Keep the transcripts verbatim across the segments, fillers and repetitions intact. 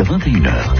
vingt et une heures.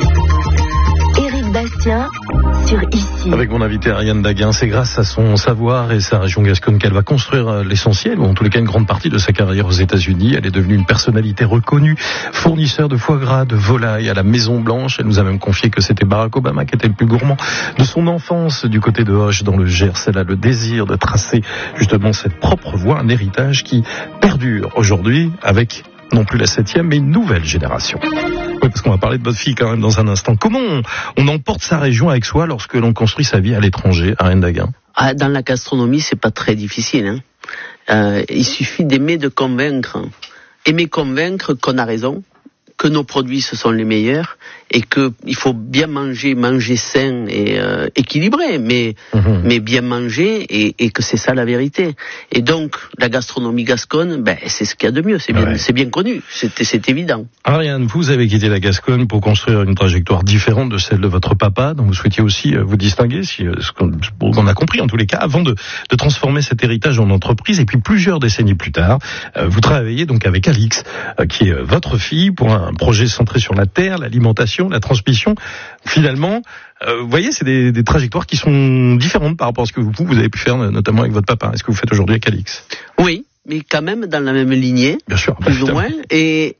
Éric Bastien sur Ici. Avec mon invité Ariane Daguin, c'est grâce à son savoir et sa région Gascogne qu'elle va construire l'essentiel, ou en tous les cas une grande partie de sa carrière aux États-Unis. Elle est devenue une personnalité reconnue, fournisseur de foie gras, de volaille à la Maison Blanche. Elle nous a même confié que c'était Barack Obama qui était le plus gourmand de son enfance du côté de Hoche dans le Gers. Elle a le désir de tracer justement cette propre voie, un héritage qui perdure aujourd'hui avec non plus la septième, mais une nouvelle génération. Oui, parce qu'on va parler de votre fille quand même dans un instant. Comment on, on emporte sa région avec soi lorsque l'on construit sa vie à l'étranger, Ariane Daguin? Ah, dans la gastronomie, c'est pas très difficile. Hein. Euh, il suffit d'aimer de convaincre. Aimer convaincre qu'on a raison, que nos produits ce sont les meilleurs et que il faut bien manger, manger sain et euh, équilibré, mais mmh. mais bien manger et, et que c'est ça la vérité. Et donc la gastronomie gasconne, ben c'est ce qu'il y a de mieux, c'est bien, ouais. c'est bien connu, c'est, c'est évident. Ariane, vous avez quitté la Gascogne pour construire une trajectoire différente de celle de votre papa, dont vous souhaitiez aussi vous distinguer, si ce qu'on, on a compris en tous les cas, avant de, de transformer cet héritage en entreprise. Et puis plusieurs décennies plus tard, euh, vous travaillez donc avec Alix, euh, qui est votre fille, pour un projet centré sur la terre, l'alimentation, la transmission. Finalement, euh, vous voyez, c'est des, des trajectoires qui sont différentes par rapport à ce que vous, vous avez pu faire, notamment avec votre papa. Est-ce que vous faites aujourd'hui avec Alix? Oui, mais quand même dans la même lignée. Bien sûr. Plus bah, ou moins. Et,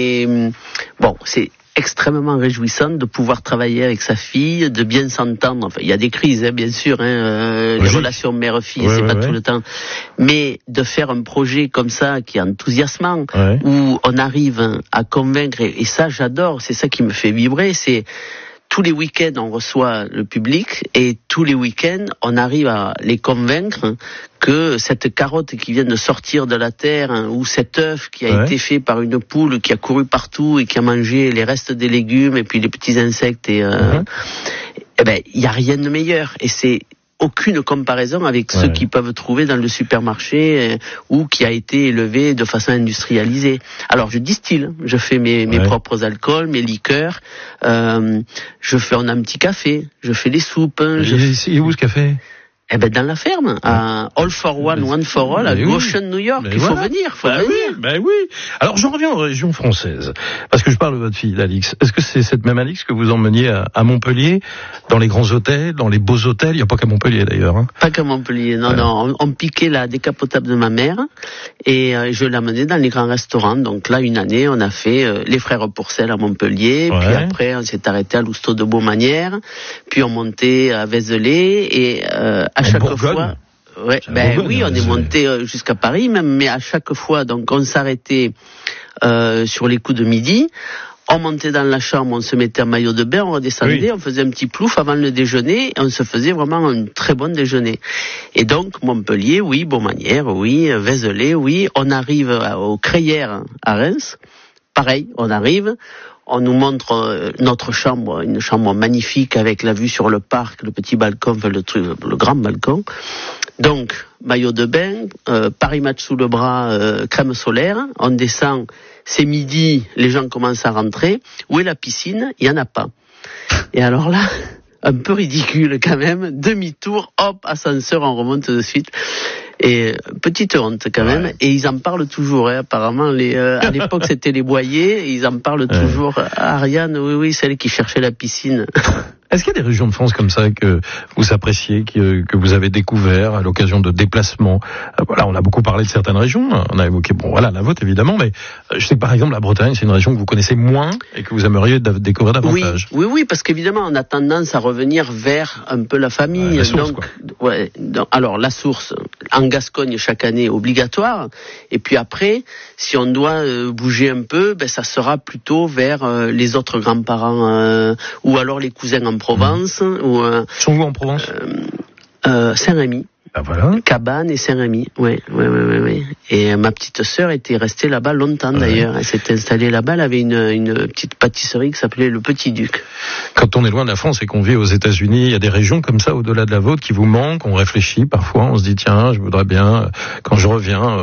et bon, c'est extrêmement réjouissant de pouvoir travailler avec sa fille, de bien s'entendre. Enfin, il y a des crises, hein, bien sûr, hein, euh, oui. Les relations mère-fille, ouais, c'est ouais, pas ouais. tout le temps. Mais de faire un projet comme ça, qui est enthousiasmant, ouais. où on arrive à convaincre, et, et ça, j'adore, c'est ça qui me fait vibrer, c'est tous les week-ends, on reçoit le public et tous les week-ends, on arrive à les convaincre que cette carotte qui vient de sortir de la terre, hein, ou cet œuf qui a ouais. été fait par une poule qui a couru partout et qui a mangé les restes des légumes et puis les petits insectes, et, euh, mmh. eh ben, il y a rien de meilleur. Et c'est aucune comparaison avec ouais. ceux qui peuvent trouver dans le supermarché euh, ou qui a été élevé de façon industrialisée. Alors je distille, je fais mes, mes ouais. propres alcools, mes liqueurs, euh, je fais on a un petit café, je fais les soupes. Et je c'est fais... où ce café? Eh ben dans la ferme, à All for One, One for All, à Goshen, New York. Mais il faut voilà. venir, faut bah venir. Oui, ben bah oui. Alors je reviens aux régions françaises, parce que je parle de votre fille, Alix. Est-ce que c'est cette même Alix que vous emmeniez à, à Montpellier, dans les grands hôtels, dans les beaux hôtels? Il n'y a pas qu'à Montpellier d'ailleurs. Hein. Pas qu'à Montpellier, non, ouais. non. On, on piquait la décapotable de ma mère et euh, je l'amenais dans les grands restaurants. Donc là, une année, on a fait euh, les Frères Pourcel à Montpellier, ouais. puis après on s'est arrêté à Lousteau de Beaumanière, puis on montait à Vézelay et euh, à en chaque Bourgogne. fois. Ouais, ben Bourgogne, oui, on est monté euh, jusqu'à Paris même, mais à chaque fois, donc on s'arrêtait euh, sur les coups de midi, on montait dans la chambre, on se mettait en maillot de bain, on redescendait, oui. on faisait un petit plouf avant le déjeuner, et on se faisait vraiment un très bon déjeuner. Et donc Montpellier, oui, Beaumanière, oui, Vézelay, oui, on arrive aux Crayères à Reims, pareil, on arrive. On nous montre euh, notre chambre, une chambre magnifique avec la vue sur le parc, le petit balcon, enfin le, truc, le grand balcon. Donc, maillot de bain, euh, Paris Match sous le bras, euh, crème solaire. On descend, c'est midi, les gens commencent à rentrer. Où est la piscine? Il n'y en a pas. Et alors là, un peu ridicule quand même, demi-tour, hop, ascenseur, on remonte de suite. Et petite honte quand même, ouais. et ils en parlent toujours. Hein, apparemment, les, euh, à l'époque c'était les Boyers, et ils en parlent ouais. toujours. Ariane, oui, oui, celle qui cherchait la piscine. Est-ce qu'il y a des régions de France comme ça que vous appréciez, que, que vous avez découvert à l'occasion de déplacements? Voilà, on a beaucoup parlé de certaines régions. On a évoqué, bon, voilà, la vôtre évidemment, mais je sais que par exemple la Bretagne, c'est une région que vous connaissez moins et que vous aimeriez découvrir davantage. Oui, oui, oui, parce qu'évidemment, on a tendance à revenir vers un peu la famille. Ouais, la source, donc, quoi. Ouais, donc, alors la source en Gascogne chaque année obligatoire. Et puis après, si on doit euh, bouger un peu, ben ça sera plutôt vers euh, les autres grands-parents euh, ou alors les cousins en Provence. Mmh. Ou euh, sont où en Provence? euh, euh, Saint-Rémy. Ah voilà. Cabane et Saint-Rémy, oui, oui, oui, oui, oui. Et euh, ma petite sœur était restée là-bas longtemps ouais. d'ailleurs. Elle s'était installée là-bas. Elle avait une, une petite pâtisserie qui s'appelait le Petit Duc. Quand on est loin de la France et qu'on vit aux États-Unis, il y a des régions comme ça au-delà de la vôtre qui vous manquent. On réfléchit parfois, on se dit tiens, je voudrais bien quand je reviens